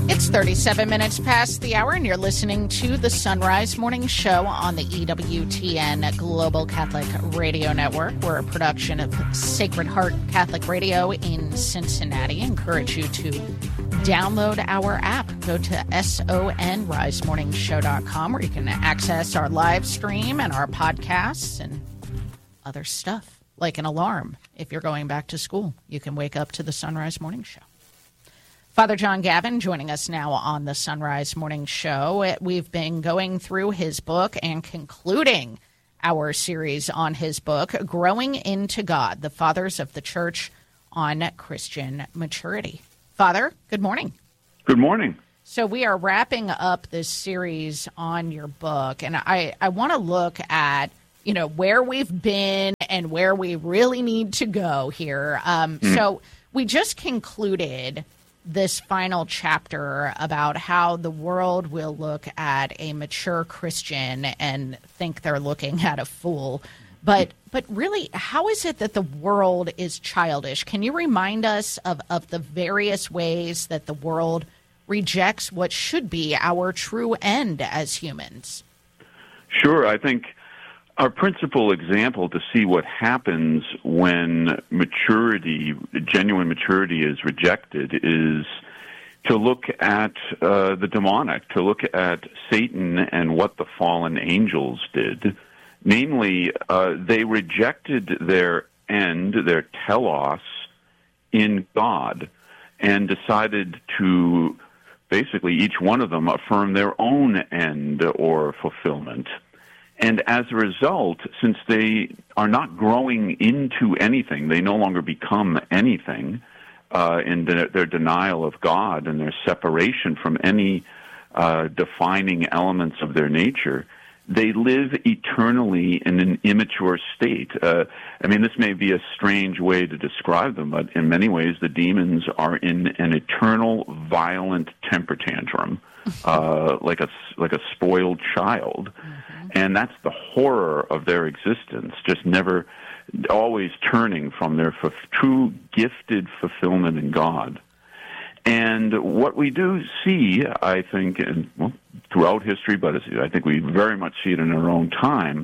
It's 37 minutes past the hour, and you're listening to the Sunrise Morning Show on the EWTN Global Catholic Radio Network. We're a production of Sacred Heart Catholic Radio in Cincinnati. I encourage you to download our app. Go to sonrisemorningshow.com, where you can access our live stream and our podcasts and other stuff, like an alarm. If you're going back to school, you can wake up to the Sunrise Morning Show. Father John Gavin joining us now on the Sunrise Morning Show. We've been going through his book and concluding our series on his book, Growing into God, the Fathers of the Church on Christian Maturity. Father, good morning. Good morning. So we are wrapping up this series on your book, and I want to look at, where we've been and where we really need to go here. So we just concluded this final chapter about how the world will look at a mature Christian and think they're looking at a fool. But really, how is it that the world is childish? Can you remind us of the various ways that the world rejects what should be our true end as humans? Sure. I think our principal example to see what happens when genuine maturity is rejected, is to look at the demonic, to look at Satan and what the fallen angels did. Namely, they rejected their end, their telos, in God, and decided to basically each one of them affirm their own end or fulfillment. And as a result, since they are not growing into anything, they no longer become anything in their denial of God and their separation from any defining elements of their nature, they live eternally in an immature state. This may be a strange way to describe them, but in many ways the demons are in an eternal violent temper tantrum, like a spoiled child. And that's the horror of their existence, just never, always turning from their true gifted fulfillment in God. And what we do see, I think, throughout history, but I think we very much see it in our own time,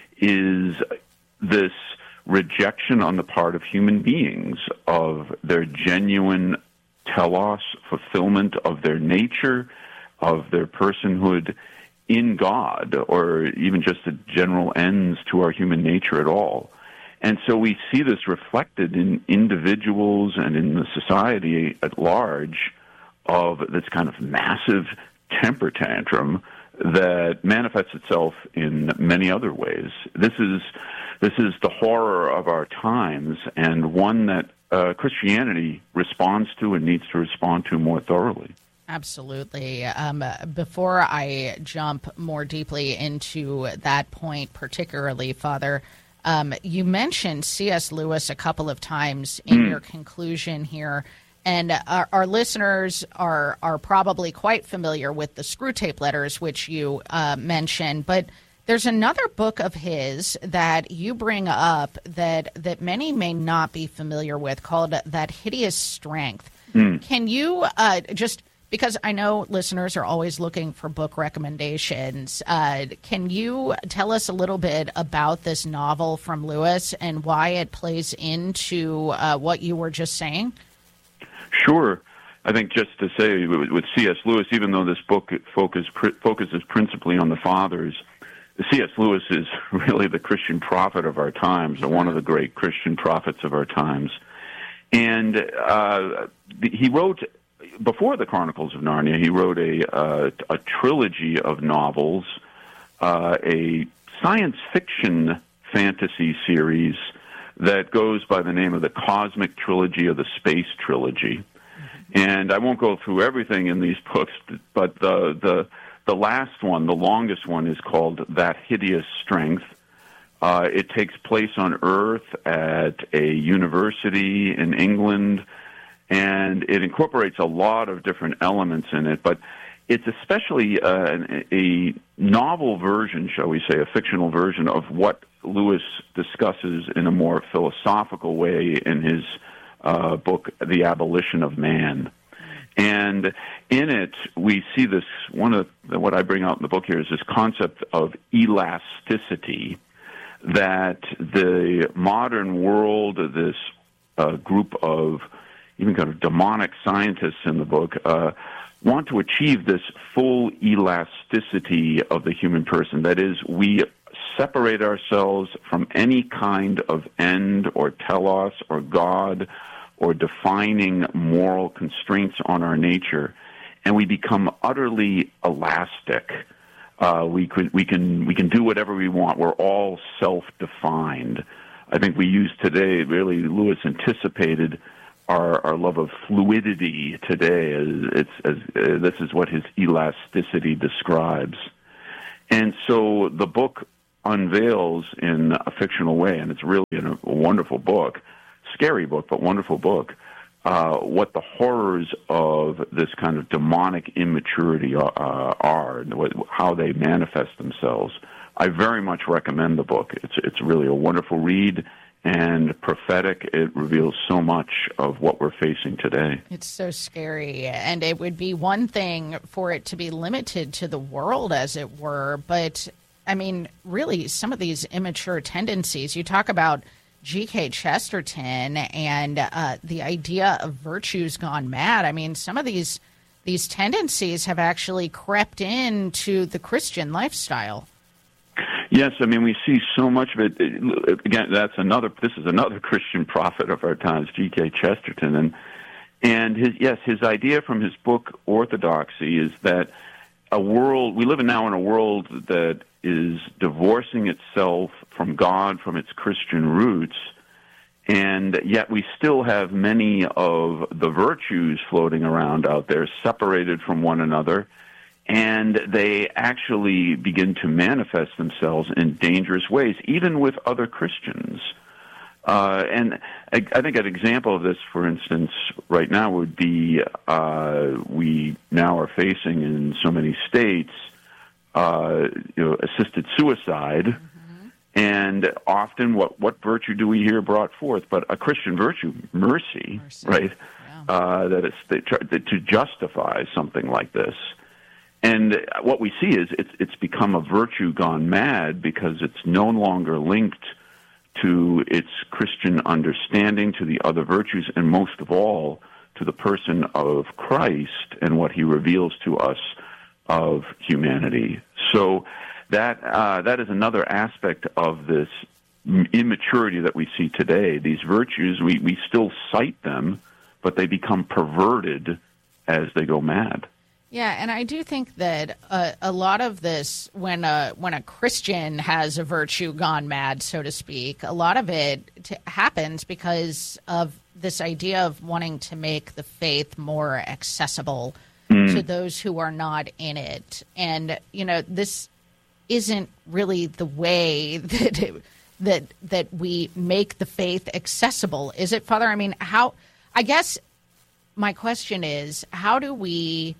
is this rejection on the part of human beings of their genuine telos, fulfillment of their nature, of their personhood in God, or even just the general ends to our human nature at all. And so we see this reflected in individuals and in the society at large, of this kind of massive temper tantrum that manifests itself in many other ways. This is the horror of our times, and one that Christianity responds to and needs to respond to more thoroughly. Absolutely. Before I jump more deeply into that point, particularly, Father, you mentioned C.S. Lewis a couple of times in your conclusion here, and our listeners are probably quite familiar with the Screwtape Letters, which you mentioned, but there's another book of his that you bring up that many may not be familiar with, called That Hideous Strength. Can you just... because I know listeners are always looking for book recommendations. Can you tell us a little bit about this novel from Lewis and why it plays into what you were just saying? Sure. I think just to say, with C.S. Lewis, even though this book focuses principally on the Fathers, C.S. Lewis is really the Christian prophet of our times, or one of the great Christian prophets of our times. And he wrote... before the Chronicles of Narnia, he wrote a trilogy of novels, a science fiction fantasy series that goes by the name of the Cosmic Trilogy or the Space Trilogy. And I won't go through everything in these books, but the last one, the longest one, is called That Hideous Strength. It takes place on Earth at a university in England, and it incorporates a lot of different elements in it, but it's especially a novel version, shall we say, a fictional version of what Lewis discusses in a more philosophical way in his book, The Abolition of Man. And in it, we see this, what I bring out in the book here is this concept of elasticity, that the modern world, this group of even kind of demonic scientists in the book, want to achieve this full elasticity of the human person. That is, we separate ourselves from any kind of end or telos or God or defining moral constraints on our nature, and we become utterly elastic. We can do whatever we want. We're all self-defined. I think we use today, really, Lewis anticipated our love of fluidity today. This is what his elasticity describes. And so the book unveils in a fictional way, and it's really a wonderful book, scary book, but wonderful book, what the horrors of this kind of demonic immaturity are, and how they manifest themselves. I very much recommend the book. It's really a wonderful read and prophetic. It reveals so much of what we're facing today. It's so scary, and it would be one thing for it to be limited to the world, as it were, but I mean, really, some of these immature tendencies, you talk about G.K. Chesterton and the idea of virtues gone mad. I mean, some of these tendencies have actually crept into the Christian lifestyle. Yes, I mean, we see so much of it. Again, this is another Christian prophet of our times, G.K. Chesterton, and his idea from his book Orthodoxy is that we live now in a world that is divorcing itself from God, from its Christian roots, and yet we still have many of the virtues floating around out there separated from one another, and they actually begin to manifest themselves in dangerous ways, even with other Christians. And I think an example of this, for instance, right now would be we now are facing in so many states assisted suicide, mm-hmm. and often what virtue do we hear brought forth? But a Christian virtue, mercy. Right? Yeah. That it's to justify something like this. And what we see is it's become a virtue gone mad because it's no longer linked to its Christian understanding, to the other virtues, and most of all, to the person of Christ and what he reveals to us of humanity. So that is another aspect of this immaturity that we see today. These virtues, we still cite them, but they become perverted as they go mad. Yeah, and I do think that a lot of this, when a Christian has a virtue gone mad, so to speak, a lot of it happens because of this idea of wanting to make the faith more accessible to those who are not in it. And, this isn't really the way that we make the faith accessible, is it, Father? I mean, I guess my question is, how do we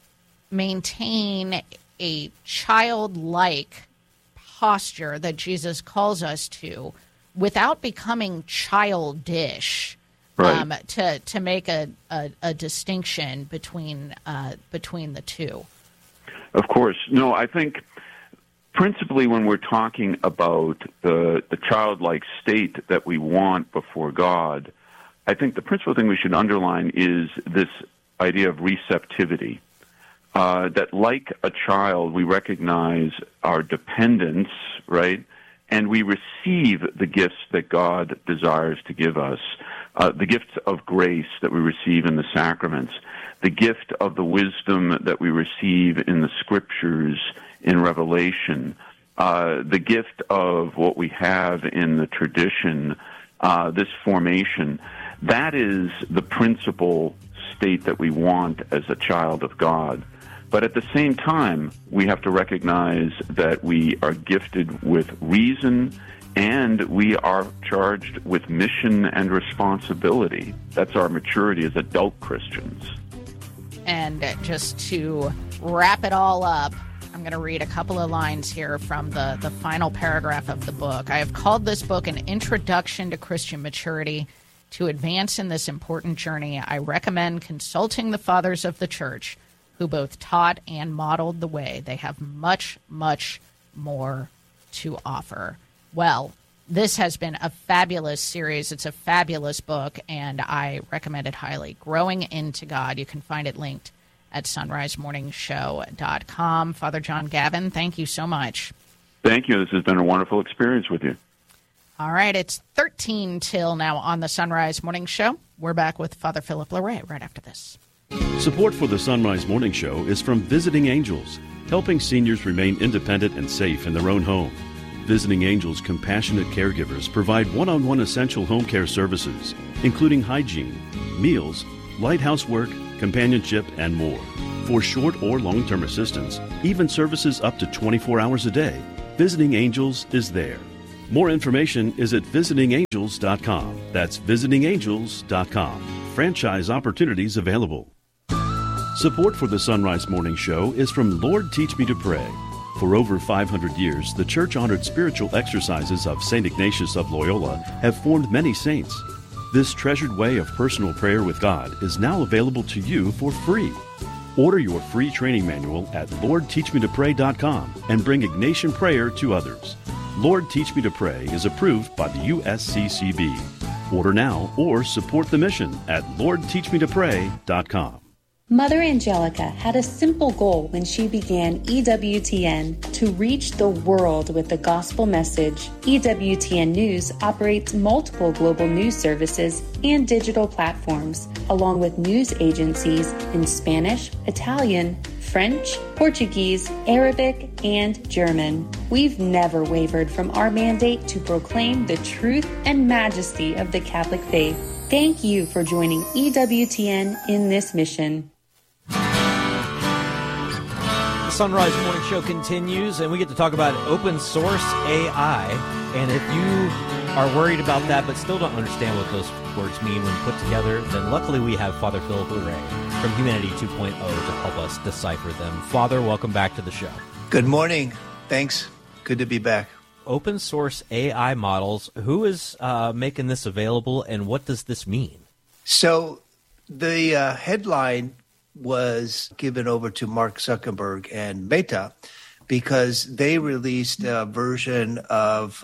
maintain a childlike posture that Jesus calls us to without becoming childish, right, to make a distinction between the two? Of course. No, I think principally when we're talking about the childlike state that we want before God, I think the principal thing we should underline is this idea of receptivity. That like a child, we recognize our dependence, right? And we receive the gifts that God desires to give us. The gifts of grace that we receive in the sacraments. The gift of the wisdom that we receive in the scriptures, in Revelation. The gift of what we have in the tradition, this formation. That is the principal state that we want as a child of God. But at the same time, we have to recognize that we are gifted with reason and we are charged with mission and responsibility. That's our maturity as adult Christians. And just to wrap it all up, I'm going to read a couple of lines here from the final paragraph of the book. I have called this book an introduction to Christian maturity. To advance in this important journey, I recommend consulting the fathers of the church who both taught and modeled the way. They have much, much more to offer. Well, this has been a fabulous series. It's a fabulous book, and I recommend it highly. Growing into God. You can find it linked at sunrisemorningshow.com. Father John Gavin, thank you so much. Thank you. This has been a wonderful experience with you. All right, it's 13 till now on the Sunrise Morning Show. We're back with Father Philip Larray right after this. Support for the Sunrise Morning Show is from Visiting Angels, helping seniors remain independent and safe in their own home. Visiting Angels compassionate caregivers provide one-on-one essential home care services, including hygiene, meals, light housework, companionship, and more. For short or long-term assistance, even services up to 24 hours a day, Visiting Angels is there. More information is at visitingangels.com. That's visitingangels.com. Franchise opportunities available. Support for the Sunrise Morning Show is from Lord Teach Me to Pray. For over 500 years, the church-honored spiritual exercises of St. Ignatius of Loyola have formed many saints. This treasured way of personal prayer with God is now available to you for free. Order your free training manual at LordTeachMeToPray.com and bring Ignatian prayer to others. Lord Teach Me to Pray is approved by the USCCB. Order now or support the mission at LordTeachMeToPray.com. Mother Angelica had a simple goal when she began EWTN: to reach the world with the gospel message. EWTN News operates multiple global news services and digital platforms, along with news agencies in Spanish, Italian, French, Portuguese, Arabic, and German. We've never wavered from our mandate to proclaim the truth and majesty of the Catholic faith. Thank you for joining EWTN in this mission. The Sunrise Morning Show continues, and we get to talk about open source AI. And if you are worried about that but still don't understand what those words mean when put together, then luckily we have Father Philip Larray from Humanity 2.0 to help us decipher them. Father, welcome back to the show. Good morning. Thanks. Good to be back. Open source AI models. Who is making this available, and what does this mean? So the headline was given over to Mark Zuckerberg and Meta because they released a version of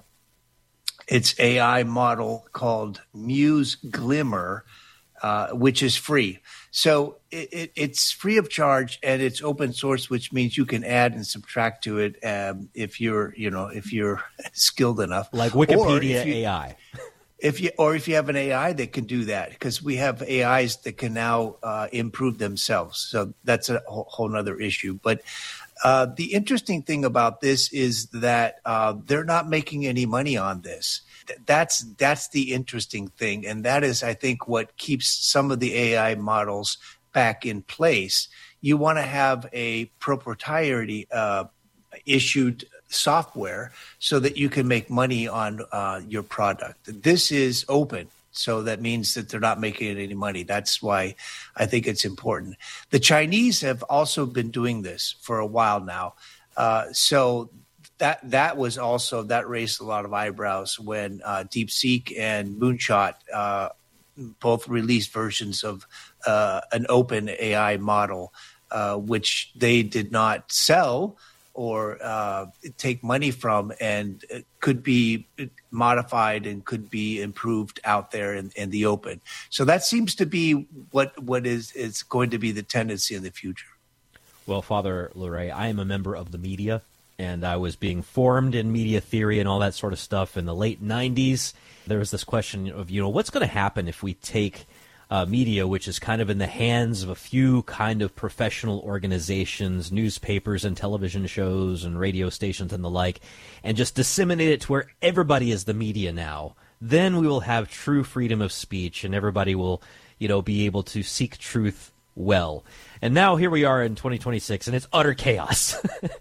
its AI model called Muse Glimmer, which is free. So it's free of charge and it's open source, which means you can add and subtract to it if you're skilled enough, like Wikipedia AI. If you have an AI that can do that, because we have AIs that can now improve themselves. So that's a whole nother issue. But the interesting thing about this is that they're not making any money on this. That's the interesting thing. And that is, I think, what keeps some of the AI models back in place. You want to have a proprietary issued software so that you can make money on your product. This is open, so that means that they're not making any money. That's why I think it's important. The Chinese have also been doing this for a while now. So that was also, that raised a lot of eyebrows when DeepSeek and Moonshot both released versions of an open AI model, which they did not sell or take money from, and it could be modified and could be improved out there in the open. So that seems to be what is going to be the tendency in the future. Well, Father Larray, I am a member of the media, and I was being formed in media theory and all that sort of stuff in the late 90s. There was this question of, what's going to happen if we take media, which is kind of in the hands of a few kind of professional organizations, newspapers and television shows and radio stations and the like, and just disseminate it to where everybody is the media now. Then we will have true freedom of speech, and everybody will, be able to seek truth well. And now here we are in 2026, and it's utter chaos.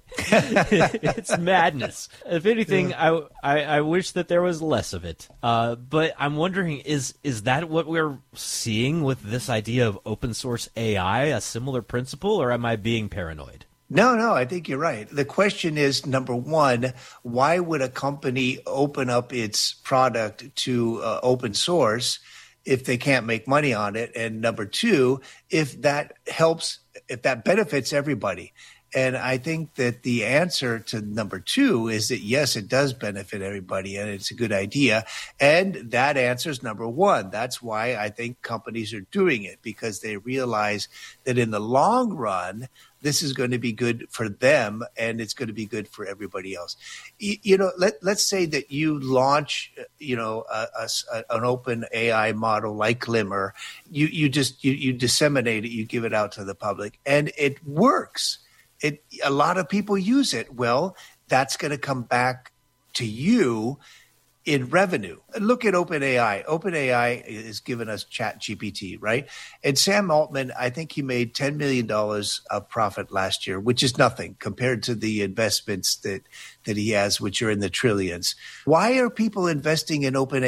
It's madness. If anything, I wish that there was less of it. But I'm wondering, is that what we're seeing with this idea of open source AI, a similar principle, or am I being paranoid? No, I think you're right. The question is, number one, why would a company open up its product to open source if they can't make money on it? And number two, if that benefits everybody. And I think that the answer to number two is that, yes, it does benefit everybody and it's a good idea. And that answers number one. That's why I think companies are doing it, because they realize that in the long run, this is going to be good for them and it's going to be good for everybody else. Let's say that you launch, an open AI model like Glimmer. You disseminate it, you give it out to the public, and it works. A lot of people use it. Well, that's going to come back to you in revenue. Look at OpenAI. OpenAI is giving us ChatGPT, right? And Sam Altman, I think he made $10 million of profit last year, which is nothing compared to the investments that he has, which are in the trillions. Why are people investing in OpenAI?